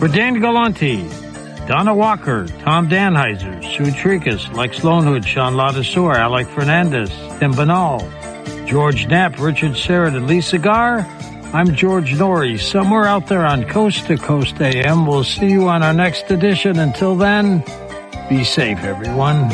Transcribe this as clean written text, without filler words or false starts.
For Dan Galante, Donna Walker, Tom Danheiser, Sue Tricus, Lex Lonehood, Sean Ladassour, Alec Fernandez, Tim Banal, George Knapp, Richard Serrett, and Lisa Garr, I'm George Norrie, somewhere out there on Coast to Coast AM. We'll see you on our next edition. Until then, be safe, everyone.